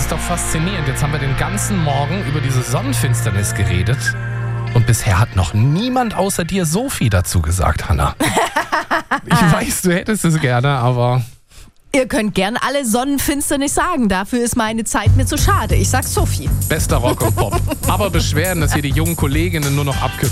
ist doch faszinierend. Jetzt haben wir den ganzen Morgen über diese Sonnenfinsternis geredet. Und bisher hat noch niemand außer dir Sophie dazu gesagt, Hannah. Ich weiß, du hättest es gerne, aber... Ihr könnt gern alle Sonnenfinsternis sagen. Dafür ist meine Zeit mir zu schade. Ich sag Sophie. Bester Rock und Pop. Aber Beschwerden, dass hier die jungen Kolleginnen nur noch abkürzen.